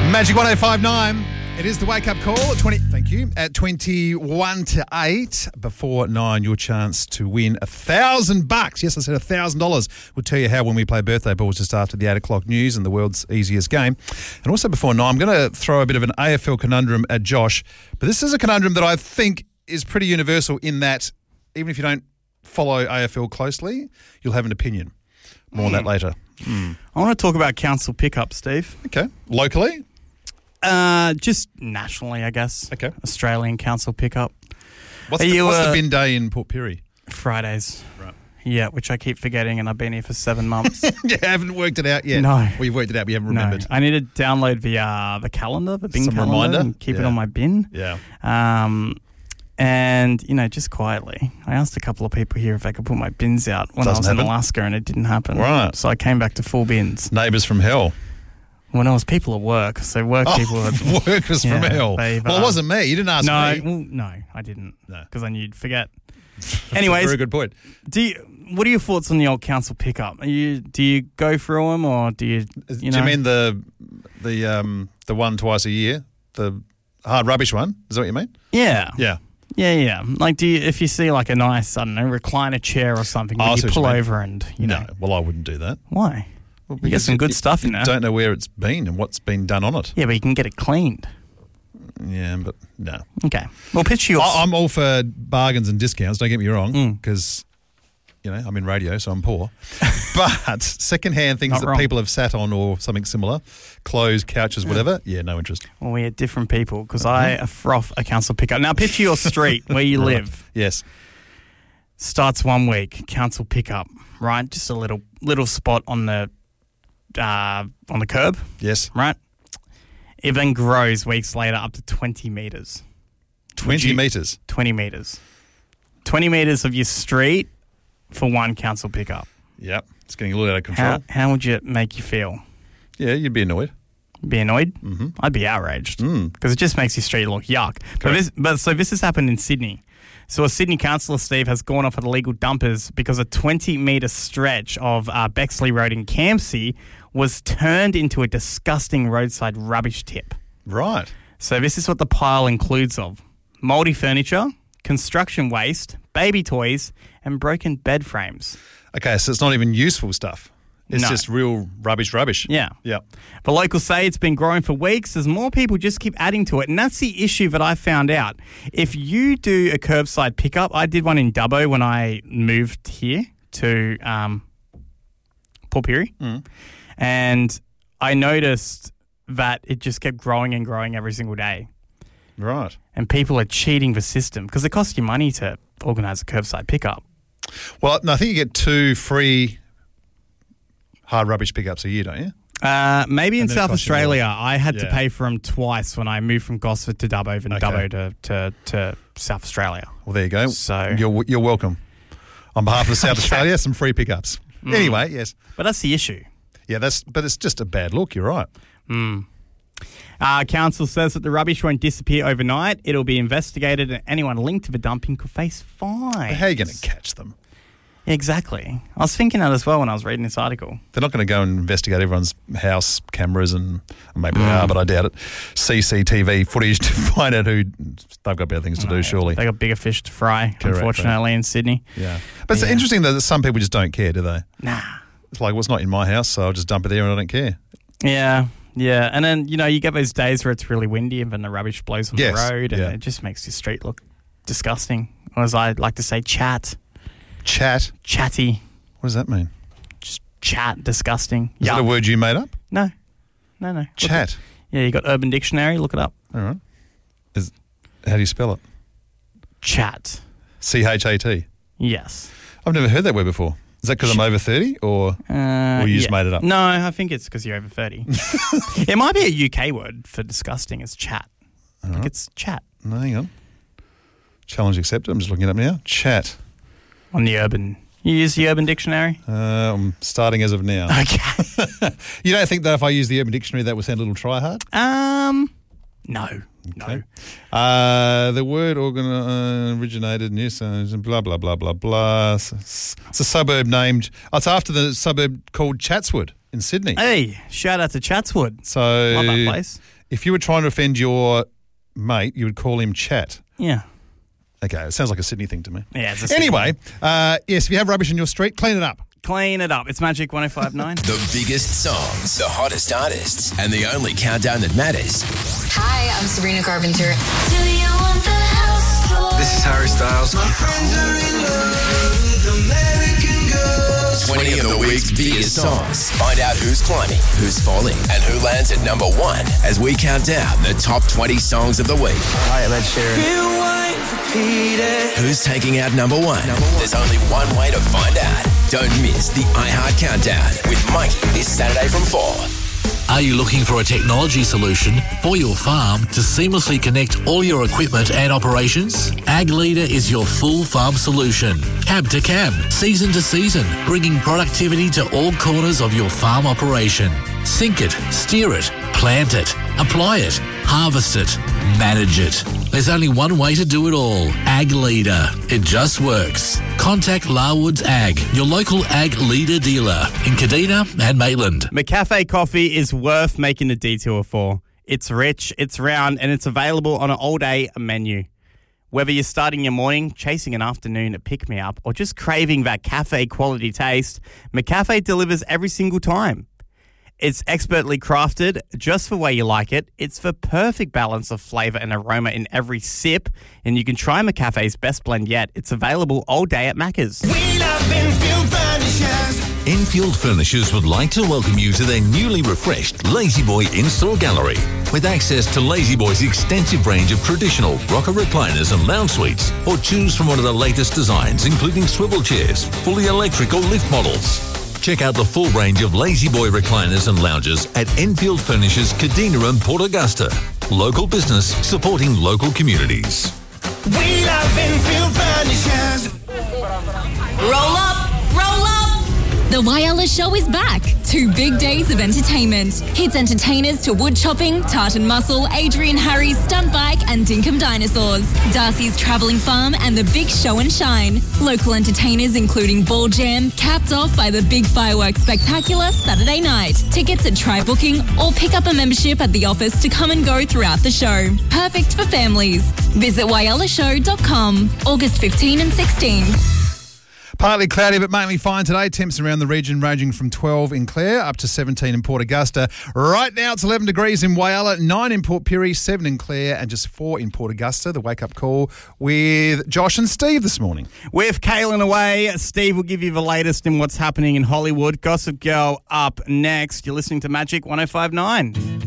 Magic 105.9. It is the wake-up call at 21 to 8. Before 9, your chance to win $1,000. Yes, I said $1,000. We'll tell you how when we play birthday balls just after the 8 o'clock news and the world's easiest game. And also before 9, I'm going to throw a bit of an AFL conundrum at Josh. But this is a conundrum that I think is pretty universal in that even if you don't follow AFL closely, you'll have an opinion. More on that later. I want to talk about council pickup, Steve. Okay. Locally? Just nationally, I guess. Okay. Australian council pickup. What's the bin day in Port Pirie? Fridays. Right. Yeah, which I keep forgetting, and I've been here for 7 months. You haven't worked it out yet? No. Well, you've worked it out, but you haven't remembered. No. I need to download the calendar, the bin Some calendar, reminder? and keep it on my bin. Yeah. And, just quietly, I asked a couple of people here if they could put my bins out when I was in Alaska, and it didn't happen. Right. So I came back to full bins. Neighbours from hell. When I was people at work, so people had... Workers from hell. Well, it wasn't me. You didn't ask me. No, I didn't. No. Because I knew you'd forget. Anyways. Very good point. What are your thoughts on the old council pickup? Do you go through them or do you... Do you mean the one twice a year? The hard rubbish one? Is that what you mean? Yeah. Yeah. Yeah. Like, if you see like a nice, I don't know, recliner chair or something, you pull over and, No, well, I wouldn't do that. Why? Well, you get some good stuff in there. You don't know where it's been and what's been done on it. Yeah, but you can get it cleaned. Yeah, but no. Okay. Well, pitch yours. I'm all for bargains and discounts, don't get me wrong, because, I'm in radio, so I'm poor. But second-hand things that people have sat on or something similar, clothes, couches, whatever, no interest. Well, we are different people because I froth a council pickup. Now, picture your street where you live. Yes. Starts 1 week, council pickup, right? Just a little spot on the curb. Yes. Right? It then grows weeks later up to 20 metres. 20 metres? 20 metres. 20 metres of your street for one council pickup. Yep. It's getting a little out of control. How would it make you feel? Yeah, you'd be annoyed. Be annoyed? Mm-hmm. I'd be outraged because it just makes your street look yuck. So this has happened in Sydney. So a Sydney councillor, Steve, has gone off at illegal dumpers because a 20-metre stretch of Bexley Road in Campsie was turned into a disgusting roadside rubbish tip. Right. So this is what the pile includes of mouldy furniture, construction waste, baby toys, and broken bed frames. Okay, so it's not even useful stuff. It's just real rubbish. Yeah. Yeah. The locals say it's been growing for weeks as more people just keep adding to it. And that's the issue that I found out. If you do a curbside pickup, I did one in Dubbo when I moved here to Port Pirie. And I noticed that it just kept growing and growing every single day. Right. And people are cheating the system because it costs you money to organise a curbside pickup. Well, no, I think you get 2 free hard rubbish pickups a year, don't you? Maybe in South Australia. I had to pay for them twice when I moved from Gosford to Dubbo and Dubbo to South Australia. Well, there you go. So you're welcome. On behalf of South Australia, some free pickups. Anyway, yes. But that's the issue. Yeah, but it's just a bad look. You're right. Council says that the rubbish won't disappear overnight. It'll be investigated and anyone linked to the dumping could face fines. How are you going to catch them? Exactly. I was thinking that as well when I was reading this article. They're not going to go and investigate everyone's house cameras and maybe they are, but I doubt it. CCTV footage to find out who they've got better things to do, surely. They got bigger fish to fry, unfortunately, in Sydney. Yeah. But it's interesting that some people just don't care, do they? Nah. It's like, well, it's not in my house, so I'll just dump it there and I don't care. Yeah. Yeah. And then, you get those days where it's really windy and then the rubbish blows on the road and it just makes your street look disgusting. Or as I like to say, Chatty. What does that mean? Just chat, disgusting. Is that a word you made up? No. Chat? Yeah, you got Urban Dictionary, look it up. All right. How do you spell it? Chat. CHAT? Yes. I've never heard that word before. Is that because I'm over 30 or you just made it up? No, I think it's because you're over 30. It might be a UK word for disgusting as chat. I think it's chat. No, hang on. Challenge accepted. I'm just looking it up now. Chat. On the Urban. You use the Urban Dictionary? I'm starting as of now. Okay. You don't think that if I use the Urban Dictionary that will sound a little try-hard? No. Okay. The word originated in New South blah, blah, blah, blah, blah. It's a suburb named... it's after the suburb called Chatswood in Sydney. Hey, shout out to Chatswood. So love that place. If you were trying to offend your mate, you would call him chat. Yeah. Okay, it sounds like a Sydney thing to me. Yeah, it's a Sydney Anyway, yes, if you have rubbish in your street, clean it up. Clean it up. It's Magic 105.9. The biggest songs, the hottest artists, and the only countdown that matters. Hi, I'm Sabrina Carpenter. This is Harry Styles. My friends are in love with American girls. 20 of the week's biggest songs. Find out who's climbing, who's falling, and who lands at number 1 as we count down the top 20 songs of the week. Hi, I'm Ed Sheeran. Who's taking out number 1? There's only one way to find out. Don't miss the iHeart Countdown with Mikey this Saturday from 4. Are you looking for a technology solution for your farm to seamlessly connect all your equipment and operations? Ag Leader is your full farm solution. Cab to cab, season to season, bringing productivity to all corners of your farm operation. Sync it, steer it, plant it, apply it, harvest it, manage it. There's only one way to do it all. Ag Leader. It just works. Contact Larwoods Ag, your local Ag Leader dealer in Kadina and Maitland. McCafe coffee is worth making the detour for. It's rich, it's round, and it's available on an all-day menu. Whether you're starting your morning, chasing an afternoon at pick-me-up, or just craving that cafe quality taste, McCafe delivers every single time. It's expertly crafted just for where you like it. It's the perfect balance of flavour and aroma in every sip. And you can try McCafe's best blend yet. It's available all day at Macca's. We love Enfield Furnishers. Enfield Furnishers would like to welcome you to their newly refreshed Lazy Boy in-store gallery. With access to Lazy Boy's extensive range of traditional rocker recliners and lounge suites, or choose from one of the latest designs, including swivel chairs, fully electric or lift models. Check out the full range of Lazy Boy recliners and lounges at Enfield Furnishers, Kadina and Port Augusta. Local business supporting local communities. We love Enfield Furnishers. Roll up, roll up. The Whyalla Show is back. 2 big days of entertainment. Hits entertainers to wood chopping, Tartan Muscle, Adrian Harry's stunt bike and Dinkum Dinosaurs. Darcy's Travelling Farm and the Big Show and Shine. Local entertainers including Ball Jam, capped off by the Big Fireworks Spectacular Saturday night. Tickets at Try Booking or pick up a membership at the office to come and go throughout the show. Perfect for families. Visit whyallashow.com, August 15 and 16. Partly cloudy but mainly fine today. Temps around the region ranging from 12 in Clare up to 17 in Port Augusta. Right now it's 11 degrees in Whyalla, 9 in Port Pirie, 7 in Clare and just 4 in Port Augusta. The wake-up call with Josh and Steve this morning. With Kaylin away, Steve will give you the latest in what's happening in Hollywood. Gossip Girl up next. You're listening to Magic 105.9.